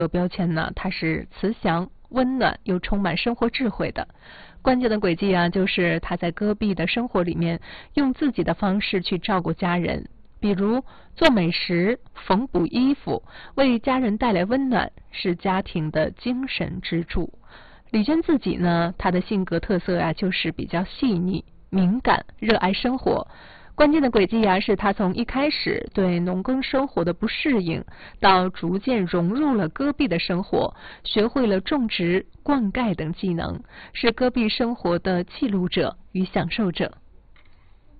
标签呢，它是慈祥、温暖又充满生活智慧的。关键的轨迹啊，就是他在戈壁的生活里面，用自己的方式去照顾家人，比如做美食、缝补衣服，为家人带来温暖，是家庭的精神支柱。李娟自己呢，她的性格特色啊，就是比较细腻、敏感、热爱生活。关键的轨迹啊，是她从一开始对农耕生活的不适应，到逐渐融入了戈壁的生活，学会了种植、灌溉等技能，是戈壁生活的记录者与享受者。